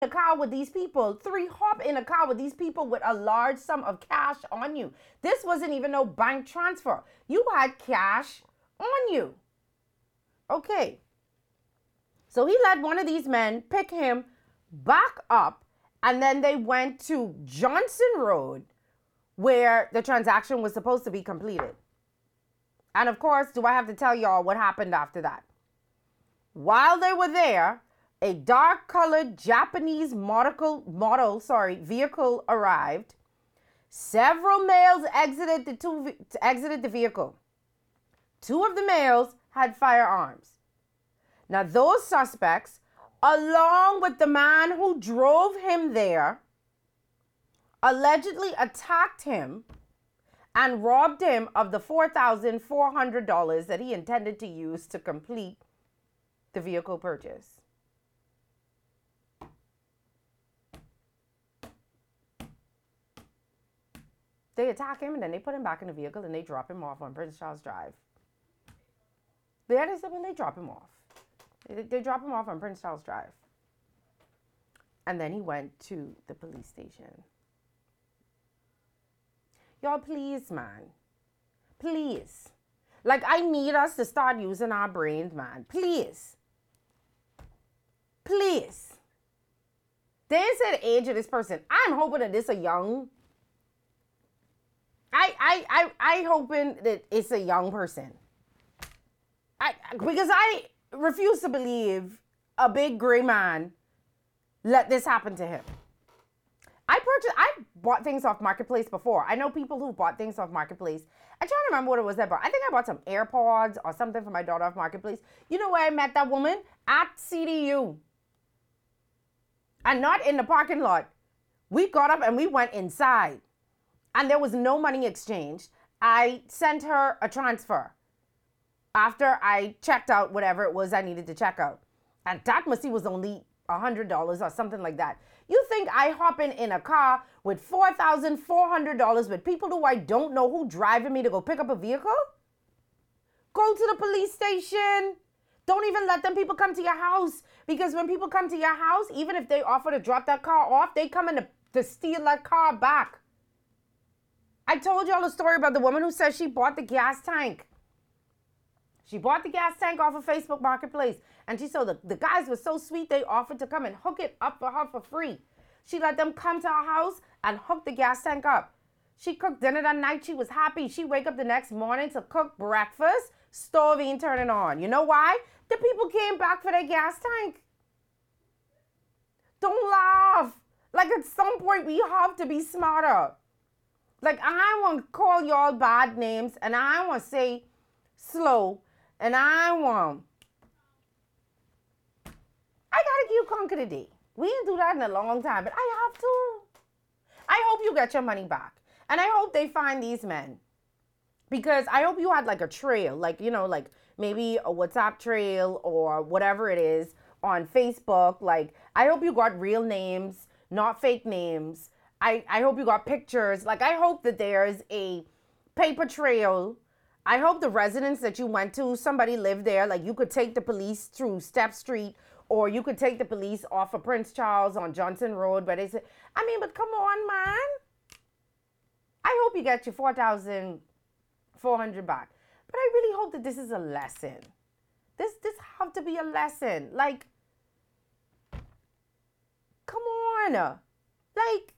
a car with these people. Three, hop in a car with these people with a large sum of cash on you. This wasn't even no bank transfer. You had cash on you. Okay. So he let one of these men pick him back up, and then they went to Johnson Road where the transaction was supposed to be completed. And of course, do I have to tell y'all what happened after that? While they were there, a dark colored Japanese vehicle arrived. Several males exited the vehicle. Two of the males had firearms. Now, those suspects, along with the man who drove him there, allegedly attacked him and robbed him of the $4,400 that he intended to use to complete the vehicle purchase. They attack him and then they put him back in the vehicle and they drop him off on Prince Charles Drive. That is when they drop him off. They drop him off on Prince Charles Drive. And then he went to the police station. Y'all, please, man. Please. Like, I need us to start using our brains, man. Please. Please. They ain't said the age of this person. I'm hoping that this a young. I hoping that it's a young person. Because I refuse to believe a big gray man let this happen to him. I bought things off Marketplace before. I know people who bought things off Marketplace. I'm trying to remember what it was I bought. I think I bought some AirPods or something for my daughter off Marketplace. You know where I met that woman? At CDU. And not in the parking lot. We got up and we went inside. And there was no money exchanged. I sent her a transfer after I checked out whatever it was I needed to check out. And that must see was only $100 or something like that. You think I hop in a car with $4,400 with people who I don't know who driving me to go pick up a vehicle? Go to the police station. Don't even let them people come to your house. Because when people come to your house, even if they offer to drop that car off, they come in to steal that car back. I told y'all a story about the woman who says she bought the gas tank. She bought the gas tank off of Facebook Marketplace. And she said the guys were so sweet, they offered to come and hook it up for her for free. She let them come to her house and hook the gas tank up. She cooked dinner that night. She was happy. She wake up the next morning to cook breakfast. Stove ain't turning on. You know why? The people came back for their gas tank. Don't laugh. Like, at some point, we have to be smarter. Like, I want to call y'all bad names, and I want to say slow, and I gotta give you conquer today. We didn't do that in a long time, but I have to. I hope you get your money back. And I hope they find these men. Because I hope you had like a trail, like, you know, like maybe a WhatsApp trail or whatever it is on Facebook. Like, I hope you got real names, not fake names. I hope you got pictures. Like, I hope that there's a paper trail. I hope the residence that you went to, somebody lived there. Like, you could take the police through Step Street, or you could take the police off of Prince Charles on Johnson Road. But they said, I mean, but come on, man. I hope you get your $4,400 back. But I really hope that this is a lesson. This have to be a lesson. Like, come on. Like,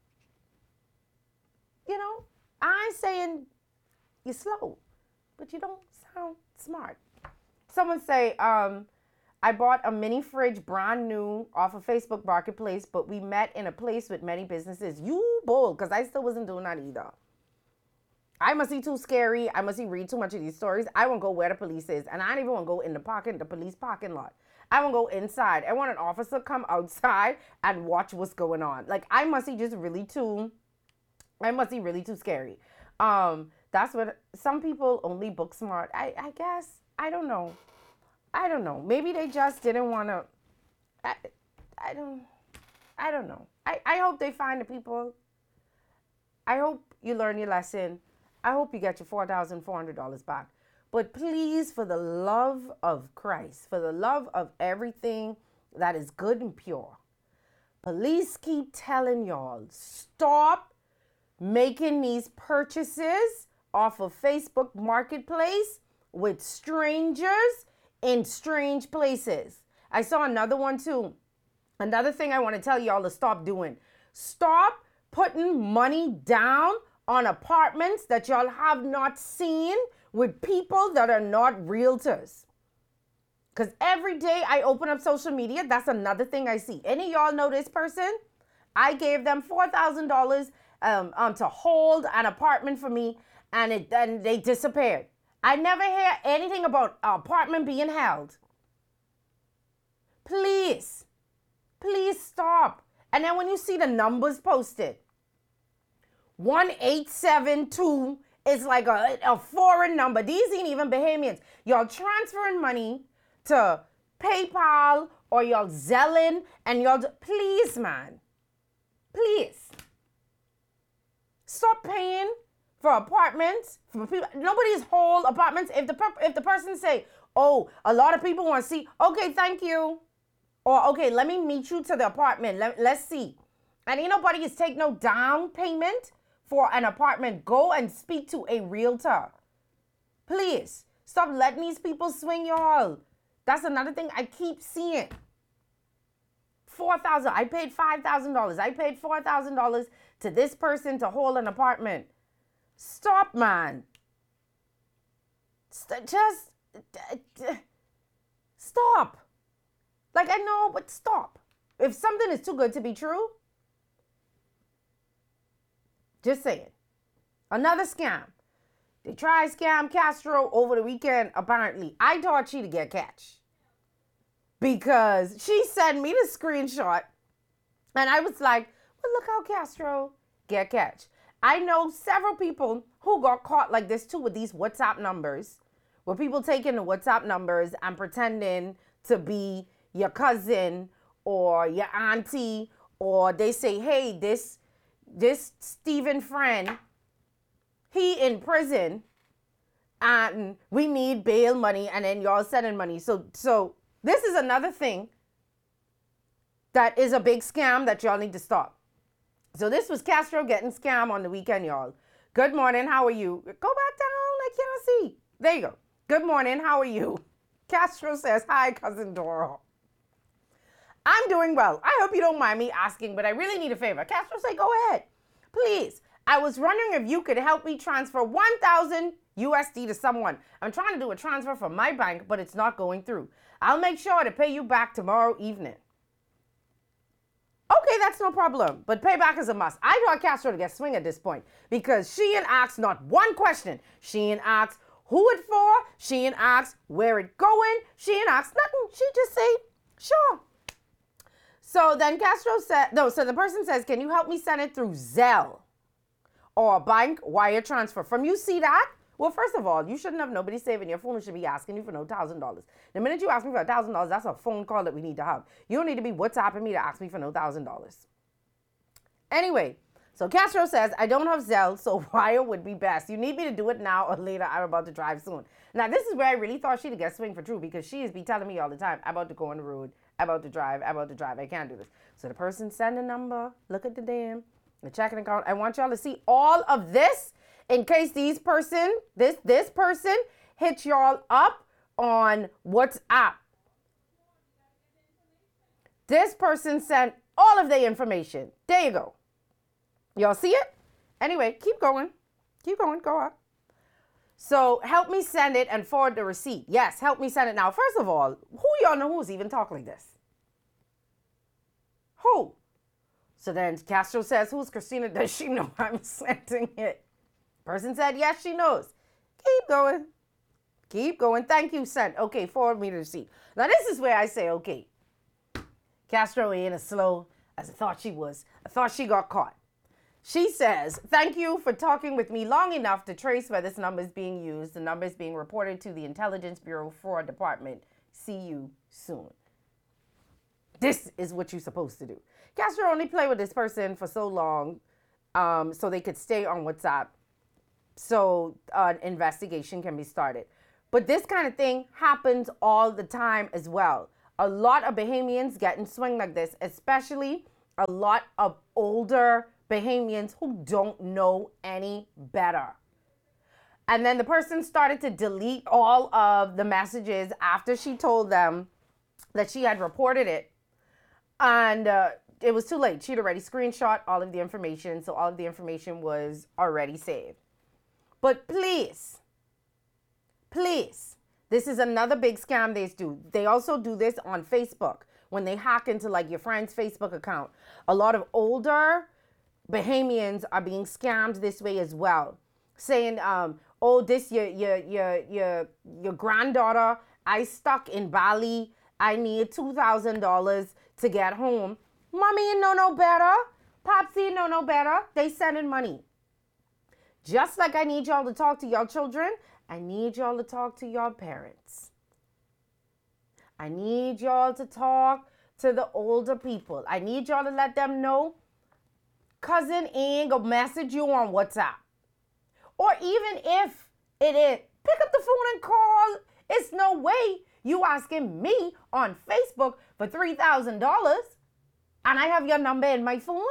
you know, I ain't saying you're slow, but you don't sound smart. Someone say, I bought a mini fridge brand new off of Facebook Marketplace, but we met in a place with many businesses. You bold, because I still wasn't doing that either. I must be too scary. I must read too much of these stories. I won't go where the police is, and I don't even want to go in the police parking lot. I won't go inside. I want an officer come outside and watch what's going on. Like, I must be really too scary. That's what some people only book smart. I guess. I don't know. Maybe they just didn't want to. I don't know. I hope they find the people. I hope you learn your lesson. I hope you get your $4,400 back. But please, for the love of Christ, for the love of everything that is good and pure, Police keep telling y'all, stop making these purchases off of Facebook Marketplace with strangers in strange places. I saw another one too. Another thing I want to tell y'all to stop doing. Stop putting money down on apartments that y'all have not seen with people that are not realtors. Because every day I open up social media, that's another thing I see. Any of y'all know this person? I gave them $4,000 to hold an apartment for me, and they disappeared. I never hear anything about an apartment being held. Please stop. And then when you see the numbers posted, 1872 is like a foreign number. These ain't even Bahamians. Y'all transferring money to PayPal or y'all Zelle, and y'all, please, man. Please. Stop paying for apartments for people. Nobody's whole apartments. If the person say, oh, a lot of people want to see, okay, thank you. Or, okay, let me meet you to the apartment. Let's see. And ain't nobody is take no down payment for an apartment. Go and speak to a realtor. Please. Stop letting these people swing y'all. That's another thing I keep seeing. $4,000. I paid $5,000. I paid $4,000 to this person to hold an apartment. Stop, man. Just stop. Like, I know, but stop. If something is too good to be true, just say it. Another scam. They tried scam Castro over the weekend, apparently. I thought she'd get catch. Because she sent me the screenshot. And I was like, well, look how Castro get catch. I know several people who got caught like this too with these WhatsApp numbers. Where people taking the WhatsApp numbers and pretending to be your cousin or your auntie. Or they say, hey, this Stephen friend, he in prison and we need bail money, and then y'all sending money. So this is another thing that is a big scam that y'all need to stop. So this was Castro getting scammed on the weekend, y'all. Good morning, how are you? Go back down, I can't see. There you go. Good morning, how are you? Castro says, hi, cousin Doro. I'm doing well. I hope you don't mind me asking, but I really need a favor. Castro say, go ahead. Please. I was wondering if you could help me transfer 1,000 USD to someone. I'm trying to do a transfer from my bank, but it's not going through. I'll make sure to pay you back tomorrow evening. Okay, that's no problem, but payback is a must. I want Castro to get swing at this point because she ain't asked not one question. She ain't asked who it for. She ain't asked where it going. She ain't asked nothing. She just say, sure. So then Castro said, no, so the person says, can you help me send it through Zelle or a bank wire transfer? From you see that? Well, first of all, you shouldn't have nobody saving your phone who should be asking you for no $1,000. The minute you ask me for $1,000, that's a phone call that we need to have. You don't need to be WhatsApping me to ask me for no $1,000. Anyway, so Castro says, I don't have Zelle, so wire would be best. You need me to do it now or later. I'm about to drive soon. Now, this is where I really thought she'd get swing for true because she is be telling me all the time, I'm about to go on the road, I'm about to drive, I can't do this. So the person send a number, look at the damn, the checking account. I want y'all to see all of this in case this person hits y'all up on WhatsApp. This person sent all of the information. There you go. Y'all see it? Anyway, keep going, go up. So help me send it and forward the receipt. Yes, help me send it now. First of all, who y'all know who's even talking like this? Who? So then Castro says, who's Christina? Does she know I'm sending it? Person said, yes, she knows. Keep going. Thank you, sent. Okay, forward me the receipt. Now this is where I say, okay, Castro ain't as slow as I thought she was. I thought she got caught. She says, thank you for talking with me long enough to trace where this number is being used. The number is being reported to the Intelligence Bureau Fraud Department. See you soon. This is what you're supposed to do. Castro only played with this person for so long so they could stay on WhatsApp so an investigation can be started. But this kind of thing happens all the time as well. A lot of Bahamians get in swing like this, especially a lot of older Bahamians who don't know any better. And then the person started to delete all of the messages after she told them that she had reported it. And it was too late. She'd already screenshot all of the information. So all of the information was already saved. But please, this is another big scam they do. They also do this on Facebook when they hack into like your friend's Facebook account. A lot of older Bahamians are being scammed this way as well, saying, "Oh, this your granddaughter. I stuck in Bali. I need $2,000 to get home. Mommy, you know no better. Popsy, you know no better. They sending money. Just like I need y'all to talk to y'all children, I need y'all to talk to your parents. I need y'all to talk to the older people. I need y'all to let them know cousin ain't gonna message you on WhatsApp. Or even if it is, pick up the phone and call. It's no way you asking me on Facebook for $3,000 and I have your number in my phone.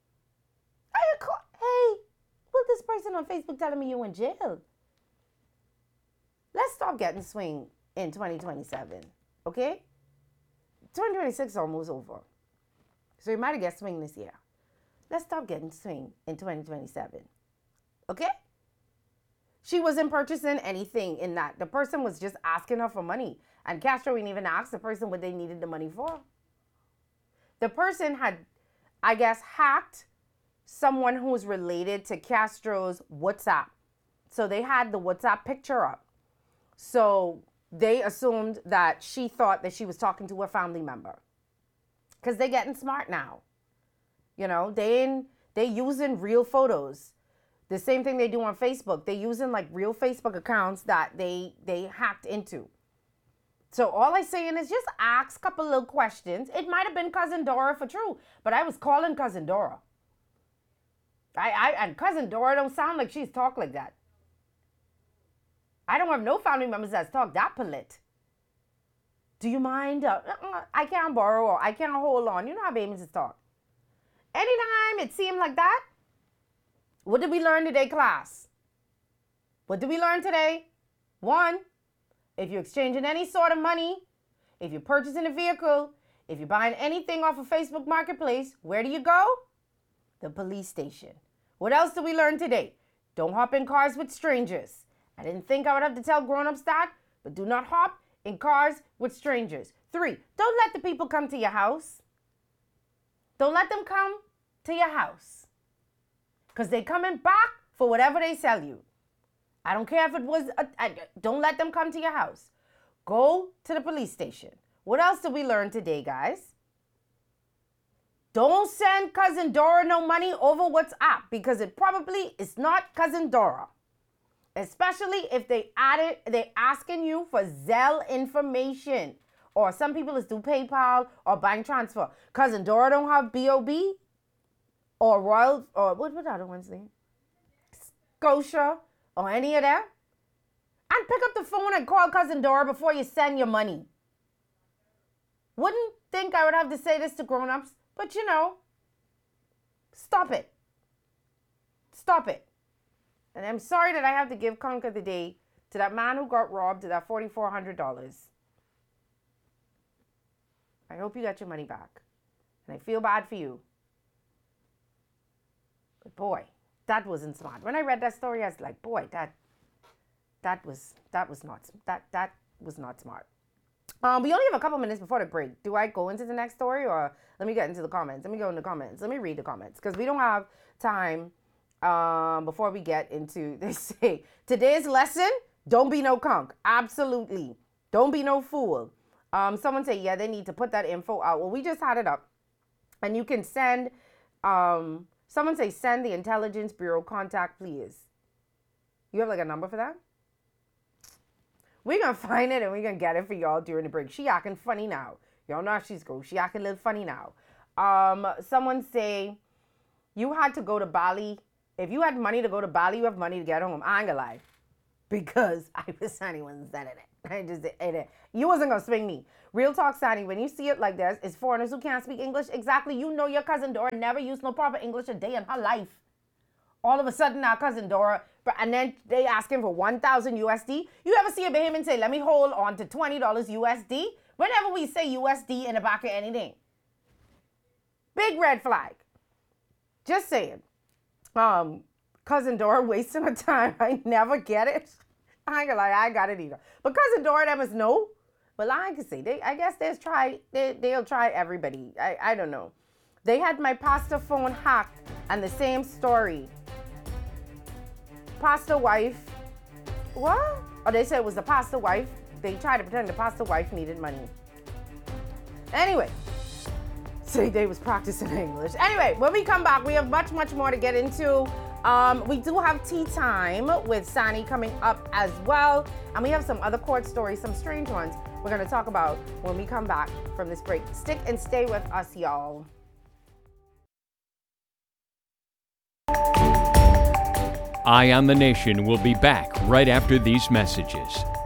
Hey, who's this person on Facebook telling me you in jail? Let's stop getting swing in 2027, okay? 2026 is almost over. So you might get swing this year. Let's stop getting swing in 2027, okay? She wasn't purchasing anything in that. The person was just asking her for money. And Castro didn't even ask the person what they needed the money for. The person had, I guess, hacked someone who was related to Castro's WhatsApp. So they had the WhatsApp picture up. So they assumed that she thought that she was talking to a family member. Because they're getting smart now. You know, they using real photos. The same thing they do on Facebook. They're using like real Facebook accounts that they hacked into. So all I'm saying is just ask a couple little questions. It might have been Cousin Dora for true, but I was calling Cousin Dora. And Cousin Dora don't sound like she's talk like that. I don't have no family members that's talk that polite. Do you mind? I can't borrow or I can't hold on. You know how babies talk. Anytime it seemed like that. What did we learn today, class? What did we learn today? 1, if you're exchanging any sort of money, if you're purchasing a vehicle, if you're buying anything off of Facebook Marketplace, where do you go? The police station. What else did we learn today? Don't hop in cars with strangers. I didn't think I would have to tell grown-ups that, but do not hop in cars with strangers. 3, don't let the people come to your house. Don't let them come to your house. Because they're coming back for whatever they sell you. I don't care if it was, don't let them come to your house. Go to the police station. What else did we learn today, guys? Don't send Cousin Dora no money over WhatsApp because it probably is not Cousin Dora. Especially if they're asking you for Zelle information. Or some people is do PayPal or bank transfer. Cousin Dora don't have B.O.B. or Royal, or what other one's name? Scotia or any of that. And pick up the phone and call Cousin Dora before you send your money. Wouldn't think I would have to say this to grown-ups, but you know, stop it. Stop it. And I'm sorry that I have to give conk of the day to that man who got robbed of that $4,400. I hope you got your money back. And I feel bad for you. But boy, that wasn't smart. When I read that story, I was like, boy, that was not smart. We only have a couple minutes before the break. Do I go into the next story or let me get into the comments? Let me go in the comments. Let me read the comments because we don't have time before we get into this. Today's lesson, don't be no conk. Absolutely. Don't be no fool. Someone say, yeah, they need to put that info out. Well, we just had it up. And you can send, someone say, send the Intelligence Bureau contact, please. You have like a number for that? We're going to find it and we're going to get it for y'all during the break. She acting funny now. Y'all know how she's go. She acting a little funny now. Someone say, you had to go to Bali. If you had money to go to Bali, you have money to get home. I ain't gonna lie. Because I was anyone sending it. You wasn't gonna swing me. Real talk, Sandy, when you see it like this, it's foreigners who can't speak English. Exactly. You know your cousin Dora never used no proper English a day in her life. All of a sudden, our cousin Dora, and then they asking for 1,000 USD. You ever see a Bahamian say, let me hold on to $20 USD? Whenever we say USD in the back of anything. Big red flag. Just saying. Cousin Dora wasting her time. I never get it. I ain't gonna lie, I got it either. But Cousin Dora, they must know. Well, I can see. I guess they'll try everybody. I don't know. They had my pastor phone hacked and the same story. Pastor wife. What? Oh, they said it was the pastor wife. They tried to pretend the pastor wife needed money. Anyway. Say they was practicing English. Anyway, when we come back, we have much, much more to get into. We do have tea time with Sani coming up as well. And we have some other court stories, some strange ones we're going to talk about when we come back from this break. Stick and stay with us, y'all. Eye on the Nation will be back right after these messages.